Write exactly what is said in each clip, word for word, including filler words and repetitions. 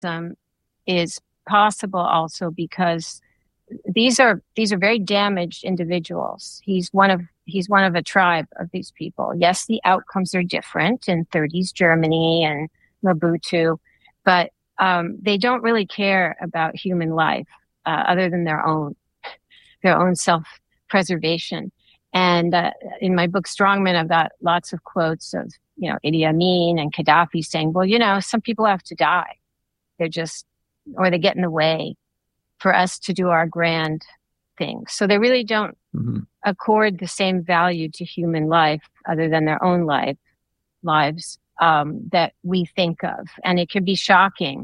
um, is possible also because these are these are very damaged individuals. He's one of he's one of a tribe of these people. Yes, the outcomes are different in thirties Germany and Mobutu, but um, they don't really care about human life uh, other than their own their own self-preservation. And uh, in my book Strongmen, I've got lots of quotes of you know Idi Amin and Gaddafi saying, "Well, you know, some people have to die. They're just or they get in the way for us to do our grand things." So they really don't mm-hmm. accord the same value to human life other than their own life lives um, that we think of. And it can be shocking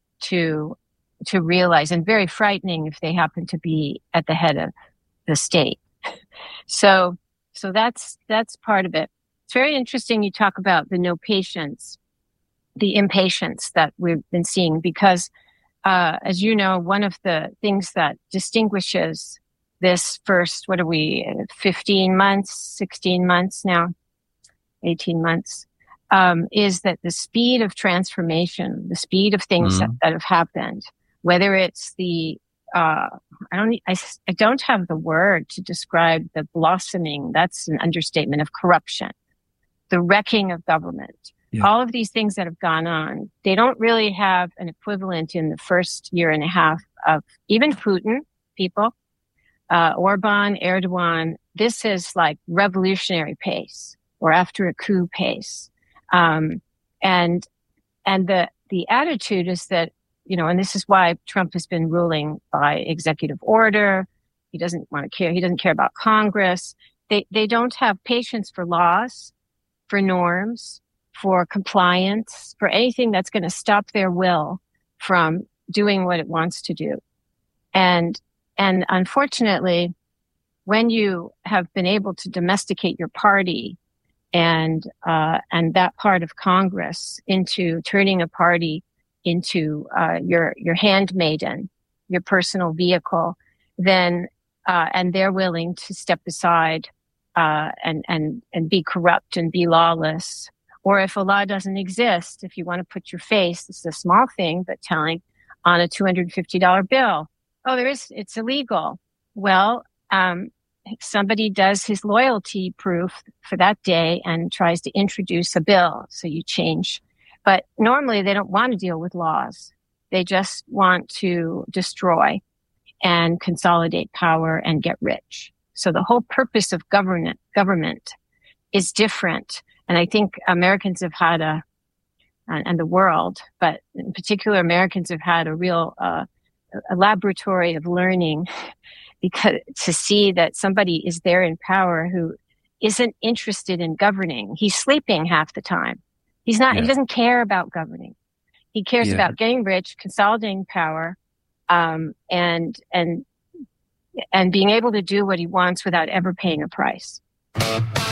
to to realize and very frightening if they happen to be at the head of the state. So so that's that's part of it. It's very interesting you talk about the no patience, the impatience that we've been seeing, because Uh, as you know, one of the things that distinguishes this first, what are we, fifteen months, sixteen months now, eighteen months, um, is that the speed of transformation, the speed of things mm-hmm. that, that have happened, whether it's the, uh, I don't, I, I don't have the word to describe the blossoming, that's an understatement, of corruption, the wrecking of government. Yeah. All of these things that have gone on, they don't really have an equivalent in the first year and a half of even Putin people, uh, Orban, Erdogan. This is like revolutionary pace or after a coup pace. Um, and, and the, the attitude is that, you know, and this is why Trump has been ruling by executive order. He doesn't want to care. He doesn't care about Congress. They, they don't have patience for laws, for norms, for compliance, for anything that's going to stop their will from doing what it wants to do. And, and unfortunately, when you have been able to domesticate your party and, uh, and that part of Congress into turning a party into, uh, your, your handmaiden, your personal vehicle, then, uh, and they're willing to step aside, uh, and, and, and be corrupt and be lawless. Or if a law doesn't exist, if you want to put your face, this is a small thing, but telling on a two hundred fifty dollars bill, oh, there is, it's illegal. Well, um, somebody does his loyalty proof for that day and tries to introduce a bill. So you change. But normally they don't want to deal with laws. They just want to destroy and consolidate power and get rich. So the whole purpose of government, government is different. And I think Americans have had a, and, and the world, but in particular, Americans have had a real, uh, a laboratory of learning because to see that somebody is there in power who isn't interested in governing. He's sleeping half the time. He's not, yeah. He doesn't care about governing. He cares yeah. about getting rich, consolidating power, um, and, and, and being able to do what he wants without ever paying a price.